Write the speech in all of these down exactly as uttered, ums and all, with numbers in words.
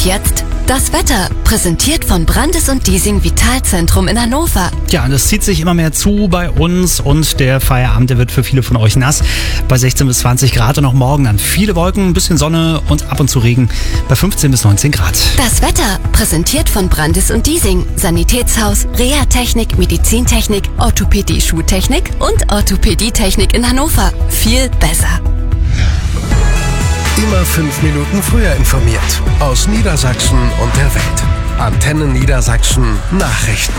Und jetzt das Wetter, präsentiert von Brandes und Diesing Vitalzentrum in Hannover. Ja, das zieht sich immer mehr zu bei uns und der Feierabend, der wird für viele von euch nass. Bei sechzehn bis zwanzig Grad und auch morgen dann viele Wolken, ein bisschen Sonne und ab und zu Regen bei fünfzehn bis neunzehn Grad. Das Wetter, präsentiert von Brandes und Diesing, Sanitätshaus, Reha-Technik, Medizintechnik, Orthopädie, Schuhtechnik und Orthopädietechnik in Hannover. Viel besser. Immer fünf Minuten früher informiert. Aus Niedersachsen und der Welt. Antenne Niedersachsen Nachrichten.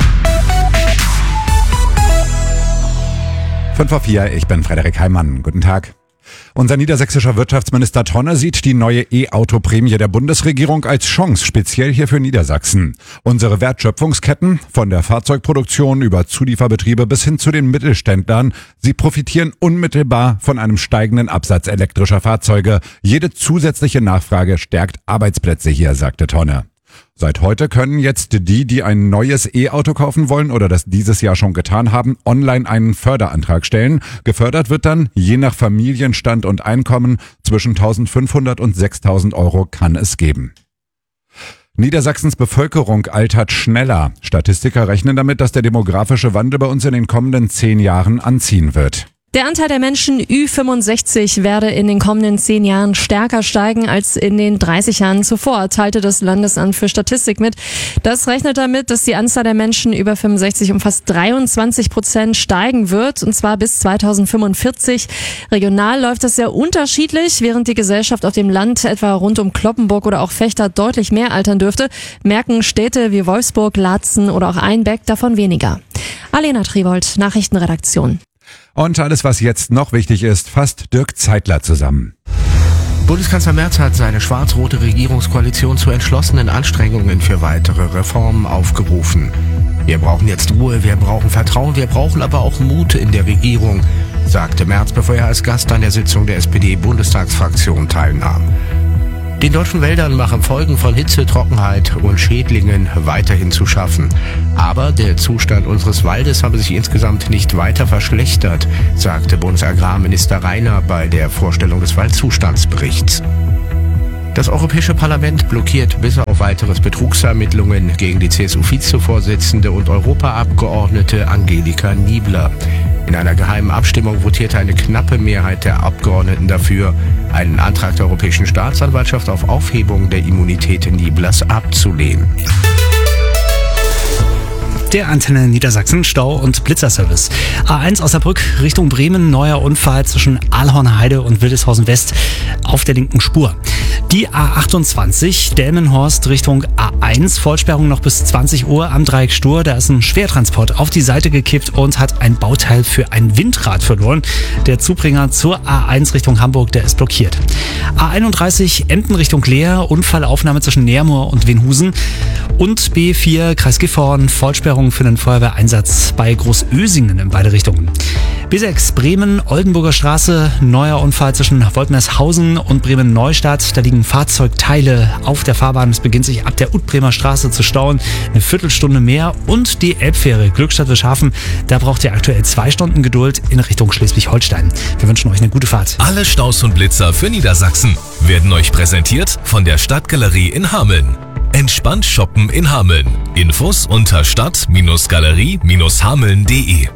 fünf vor vier, ich bin Frederik Heimann. Guten Tag. Unser niedersächsischer Wirtschaftsminister Tonne sieht die neue E-Auto-Prämie der Bundesregierung als Chance, speziell hier für Niedersachsen. Unsere Wertschöpfungsketten, von der Fahrzeugproduktion über Zulieferbetriebe bis hin zu den Mittelständlern, sie profitieren unmittelbar von einem steigenden Absatz elektrischer Fahrzeuge. Jede zusätzliche Nachfrage stärkt Arbeitsplätze hier, sagte Tonne. Seit heute können jetzt die, die ein neues E-Auto kaufen wollen oder das dieses Jahr schon getan haben, online einen Förderantrag stellen. Gefördert wird dann, je nach Familienstand und Einkommen, zwischen eintausendfünfhundert und sechstausend Euro kann es geben. Niedersachsens Bevölkerung altert schneller. Statistiker rechnen damit, dass der demografische Wandel bei uns in den kommenden zehn Jahren anziehen wird. Der Anteil der Menschen Ü fünfundsechzig werde in den kommenden zehn Jahren stärker steigen als in den dreißig Jahren zuvor, teilte das Landesamt für Statistik mit. Das rechnet damit, dass die Anzahl der Menschen über fünfundsechzig um fast dreiundzwanzig Prozent steigen wird, und zwar bis zweitausendfünfundvierzig. Regional läuft das sehr unterschiedlich. Während die Gesellschaft auf dem Land etwa rund um Cloppenburg oder auch Vechta deutlich mehr altern dürfte, merken Städte wie Wolfsburg, Laatzen oder auch Einbeck davon weniger. Alena Triwold, Nachrichtenredaktion. Und alles, was jetzt noch wichtig ist, fasst Dirk Zeitler zusammen. Bundeskanzler Merz hat seine schwarz-rote Regierungskoalition zu entschlossenen Anstrengungen für weitere Reformen aufgerufen. Wir brauchen jetzt Ruhe, wir brauchen Vertrauen, wir brauchen aber auch Mut in der Regierung, sagte Merz, bevor er als Gast an der Sitzung der S P D-Bundestagsfraktion teilnahm. Den deutschen Wäldern machen Folgen von Hitze, Trockenheit und Schädlingen weiterhin zu schaffen. Aber der Zustand unseres Waldes habe sich insgesamt nicht weiter verschlechtert, sagte Bundesagrarminister Rainer bei der Vorstellung des Waldzustandsberichts. Das Europäische Parlament blockiert bis auf weiteres Betrugsermittlungen gegen die C S U-Vizevorsitzende und Europaabgeordnete Angelika Niebler. In einer geheimen Abstimmung votierte eine knappe Mehrheit der Abgeordneten dafür, einen Antrag der Europäischen Staatsanwaltschaft auf Aufhebung der Immunität Nieblers abzulehnen. Der Antenne Niedersachsen Stau- und Blitzerservice. A eins Osnabrück Richtung Bremen, neuer Unfall zwischen Aalhornheide und Wildeshausen West auf der linken Spur. Die A achtundzwanzig Delmenhorst Richtung A eins, Vollsperrung noch bis zwanzig Uhr am Dreieck Stur. Da ist ein Schwertransport auf die Seite gekippt und hat ein Bauteil für ein Windrad verloren. Der Zubringer zur A eins Richtung Hamburg, der ist blockiert. A einunddreißig Emden Richtung Leer, Unfallaufnahme zwischen Neermoor und Wenhusen. Und B vier Kreis Gifhorn, Vollsperrung für den Feuerwehreinsatz bei Großösingen in beide Richtungen. B sechs Bremen, Oldenburger Straße, neuer Unfall zwischen Woltmershausen und Bremen-Neustadt. Da liegen Fahrzeugteile auf der Fahrbahn. Es beginnt sich ab der Utbremer Straße zu stauen. Eine Viertelstunde mehr. Und die Elbfähre Glückstadt-Wischhafen, da braucht ihr aktuell zwei Stunden Geduld in Richtung Schleswig-Holstein. Wir wünschen euch eine gute Fahrt. Alle Staus und Blitzer für Niedersachsen werden euch präsentiert von der Stadtgalerie in Hameln. Entspannt shoppen in Hameln. Infos unter stadt-galerie hameln punkt de.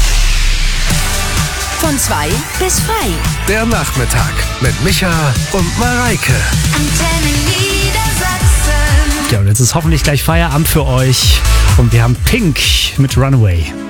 Von zwei bis frei. Der Nachmittag mit Micha und Mareike. Antenne Niedersachsen. Ja, und jetzt ist hoffentlich gleich Feierabend für euch. Und wir haben Pink mit Runaway.